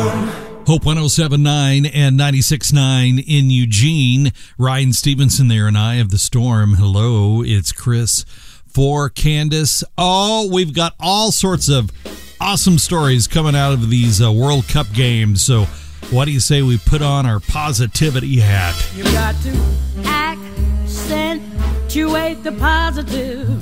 Hope 107.9 and 96.9 in Eugene. Ryan Stevenson there and Eye of the Storm. Hello, it's Chris for Candace. Oh, we've got all sorts of awesome stories coming out of these World Cup games. So what do you say we put on our positivity hat? You got to accentuate the positive,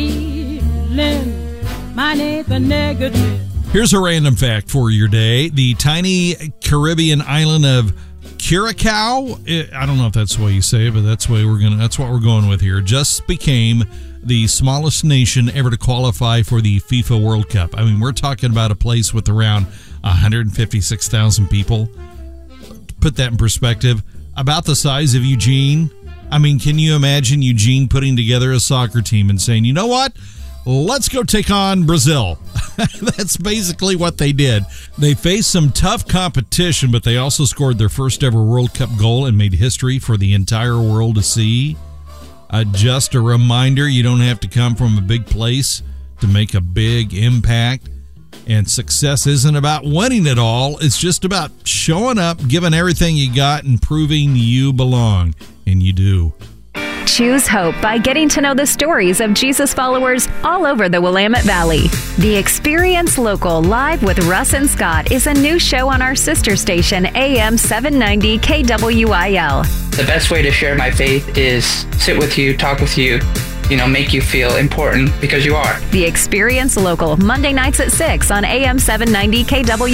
eliminate the negative. Here's a random fact for your day. The tiny Caribbean island of Curacao, I don't know if that's the way you say it, but that's what we're going with here, just became the smallest nation ever to qualify for the FIFA World Cup. I mean, we're talking about a place with around 156,000 people. Put that in perspective. About the size of Eugene. I mean, can you imagine Eugene putting together a soccer team and saying, you know what? Let's go take on Brazil. That's basically what they did. They faced some tough competition, but they also scored their first ever World Cup goal and made history for the entire world to see. Just a reminder, you don't have to come from a big place to make a big impact. And success isn't about winning it all. It's just about showing up, giving everything you got, and proving you belong. And you do. Choose hope by getting to know the stories of Jesus followers all over the Willamette Valley. The Experience Local Live with Russ and Scott is a new show on our sister station, AM 790 KWIL. The best way to share my faith is sit with you, talk with you, make you feel important because you are. The Experience Local, Monday nights at 6 on AM 790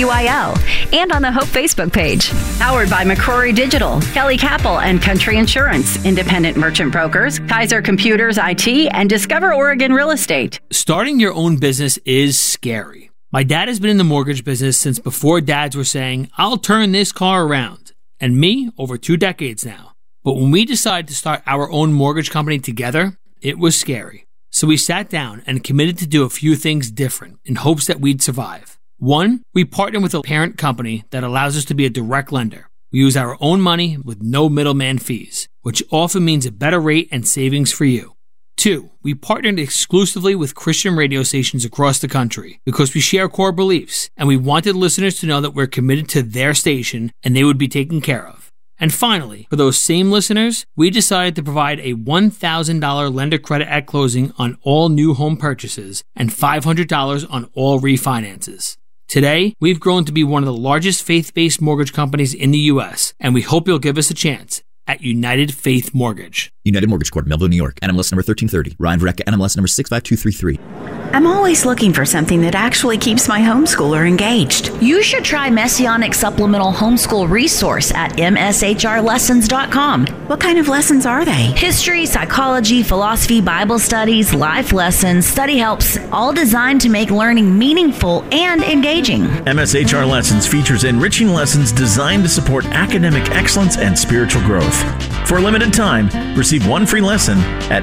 KWIL and on the Hope Facebook page. Powered by McCrory Digital, Kelly Capel and Country Insurance, Independent Merchant Brokers, Kaiser Computers IT, and Discover Oregon Real Estate. Starting your own business is scary. My dad has been in the mortgage business since before dads were saying, I'll turn this car around. And me, over 2 decades now. But when we decided to start our own mortgage company together, it was scary. So we sat down and committed to do a few things different in hopes that we'd survive. 1, we partnered with a parent company that allows us to be a direct lender. We use our own money with no middleman fees, which often means a better rate and savings for you. 2, we partnered exclusively with Christian radio stations across the country because we share core beliefs and we wanted listeners to know that we're committed to their station and they would be taken care of. And finally, for those same listeners, we decided to provide a $1,000 lender credit at closing on all new home purchases and $500 on all refinances. Today, we've grown to be one of the largest faith-based mortgage companies in the U.S., and we hope you'll give us a chance at United Faith Mortgage. United Mortgage Corp, Melville, New York. NMLS number 1330. Ryan Verrecka, NMLS number 65233. I'm always looking for something that actually keeps my homeschooler engaged. You should try Messianic Supplemental Homeschool Resource at mshrlessons.com. What kind of lessons are they? History, psychology, philosophy, Bible studies, life lessons, study helps, all designed to make learning meaningful and engaging. MSHR Lessons features enriching lessons designed to support academic excellence and spiritual growth. For a limited time, receive one free lesson at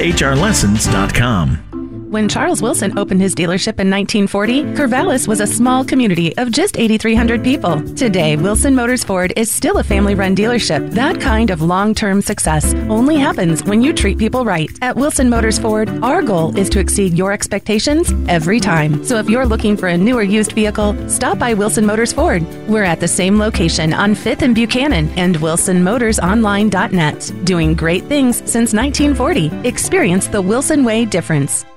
mshrlessons.com. When Charles Wilson opened his dealership in 1940, Corvallis was a small community of just 8,300 people. Today, Wilson Motors Ford is still a family-run dealership. That kind of long-term success only happens when you treat people right. At Wilson Motors Ford, our goal is to exceed your expectations every time. So if you're looking for a new or used vehicle, stop by Wilson Motors Ford. We're at the same location on 5th and Buchanan and WilsonMotorsOnline.net. Doing great things since 1940. Experience the Wilson Way difference.